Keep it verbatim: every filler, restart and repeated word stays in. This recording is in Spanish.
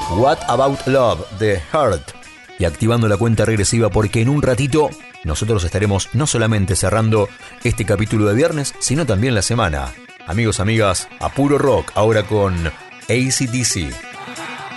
What About Love de Heart. Y activando la cuenta regresiva porque en un ratito nosotros estaremos no solamente cerrando este capítulo de viernes, sino también la semana. Amigos, amigas, a puro rock, ahora con A C/D C.